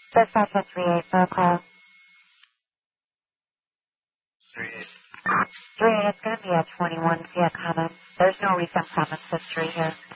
Dispatch at 38 for a call. 38. 38, it's going to be at 21 via comments. There's no recent comments history here.